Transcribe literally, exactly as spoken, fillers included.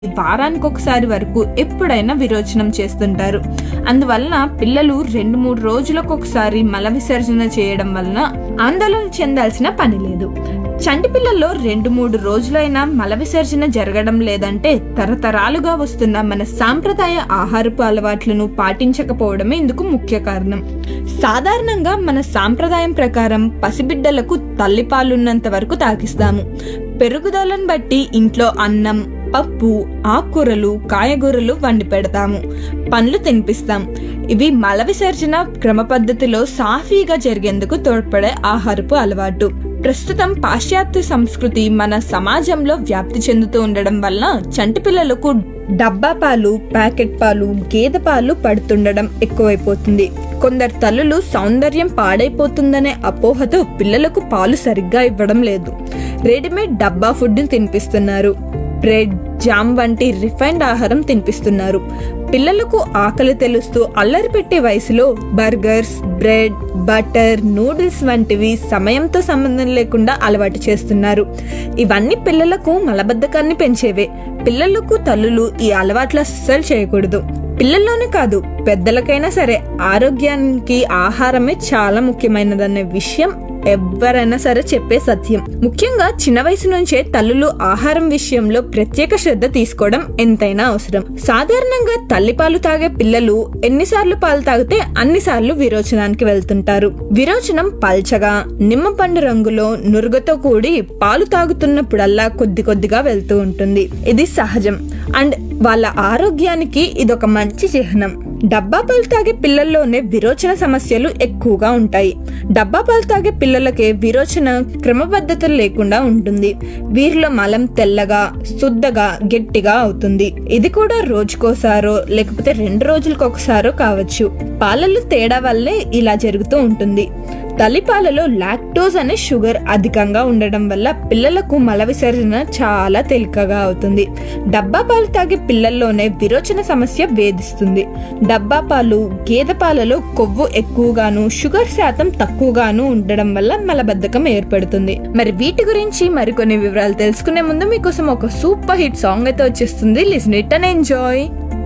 వారానికి ఒకసారి వరకు ఎప్పుడైనా విరోచనం చేస్తుంటారు. అందువలన పిల్లలు రెండు మూడు రోజులకు ఒకసారి మల విసర్జన చేయడం వలన ఆందోళన చెందాల్సిన పని లేదు. చంటి పిల్లల్లో రెండు మూడు రోజులైనా మల విసర్జన జరగడం లేదంటే తరతరాలుగా వస్తున్న మన సాంప్రదాయ ఆహారపు అలవాట్లను పాటించకపోవడమే ఇందుకు ముఖ్య కారణం. సాధారణంగా మన సాంప్రదాయం ప్రకారం పసిబిడ్డలకు తల్లిపాలున్నంత వరకు తాగిస్తాము. పెరుగుదలను బట్టి ఇంట్లో అన్నం, పప్పు, ఆకుకూరలు, కాయగూరలు వండి పెడతాము, పండ్లు తినిపిస్తాం. ఇవి మల విసర్జన క్రమ పద్ధతిలో సాఫీగా జరిగేందుకు తోడ్పడే ఆహారపు అలవాటు. ప్రస్తుతం పాశ్చాత్య సంస్కృతి మన సమాజంలో వ్యాప్తి చెందుతూ ఉండడం వల్ల చంటి పిల్లలకు డబ్బా పాలు, ప్యాకెట్ పాలు, గేదె పాలు పడుతుండడం ఎక్కువైపోతుంది. కొందరు తల్లులు సౌందర్యం పాడైపోతుందనే అపోహతో పిల్లలకు పాలు సరిగ్గా ఇవ్వడం లేదు. రెడీమేడ్ డబ్బా ఫుడ్ ని తినిపిస్తున్నారు. బ్రెడ్, జామ్ వంటి రిఫైన్డ్ ఆహారం తినిపిస్తున్నారు. పిల్లలకు ఆకలి తెలుస్తూ అల్లరి పెట్టే వయసులో బర్గర్స్, బ్రెడ్, బటర్, నూడిల్స్ వంటివి సమయంతో సంబంధం లేకుండా అలవాటు చేస్తున్నారు. ఇవన్నీ పిల్లలకు మలబద్ధకాన్ని పెంచేవే. పిల్లలకు తల్లులు ఈ అలవాట్లు అస్సలు చేయకూడదు. పిల్లల్లోనే కాదు, పెద్దలకైనా సరే ఆరోగ్యానికి ఆహారమే చాలా ముఖ్యమైనదనే విషయం ఎవరైనా సరే చెప్పే సత్యం. ముఖ్యంగా చిన్న వయసు నుంచే తల్లులు ఆహారం విషయంలో ప్రత్యేక శ్రద్ధ తీసుకోవడం ఎంతైనా అవసరం. సాధారణంగా తల్లిపాలు తాగే పిల్లలు ఎన్నిసార్లు పాలు తాగితే అన్నిసార్లు విరోచనానికి వెళ్తుంటారు. విరోచనం పల్చగా, నిమ్మపండు రంగులో నురుగతో కూడి పాలు తాగుతున్నప్పుడల్లా కొద్ది కొద్దిగా వెళ్తూ ఉంటుంది. ఇది సహజం అండ్ వాళ్ళ ఆరోగ్యానికి ఇదొక మంచి చిహ్నం. డబ్బా పాలు తాగే పిల్లల్లోనే విరోచన సమస్యలు ఎక్కువగా ఉంటాయి. డబ్బా పాలు తాగే పిల్లలకే విరోచన క్రమపద్ధతులు లేకుండా ఉంటుంది. వీరిలో మలం తెల్లగా, శుద్ధగా, గట్టిగా అవుతుంది. ఇది కూడా రోజుకోసారో లేకపోతే రెండు రోజులకు ఒకసారో కావచ్చు. పాలల్లో తేడా వల్లే ఇలా జరుగుతూ ఉంటుంది. తల్లిపాలలో లాక్టోజ్ అనే షుగర్ అధికంగా ఉండడం వల్ల పిల్లలకు మల విసర్జన చాలా తేలికగా అవుతుంది. డబ్బా పాలు తాగే పిల్లల్లోనే విరోచన సమస్య వేధిస్తుంది. డబ్బా పాలు, గేదె పాలలో కొవ్వు ఎక్కువగాను, షుగర్ శాతం తక్కువగాను ఉండడం వల్ల మలబద్ధకం ఏర్పడుతుంది. మరి వీటి గురించి మరికొన్ని వివరాలు తెలుసుకునే ముందు మీకోసం ఒక సూపర్ హిట్ సాంగ్ అయితే వచ్చేస్తుంది. Listen it and enjoy.